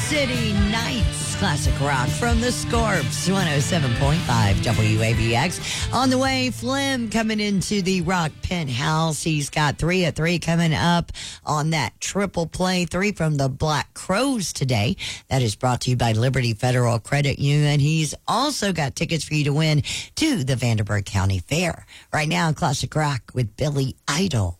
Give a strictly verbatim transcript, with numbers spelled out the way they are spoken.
City Nights, classic rock from the Scorps, one oh seven point five W A B X. On the way, Flim coming into the Rock Penthouse. He's got three at three coming up on that triple play, three from the Black Crows today. That is brought to you by Liberty Federal Credit Union. He's also got tickets for you to win to the Vanderburgh County Fair. Right now, classic rock with Billy Idol.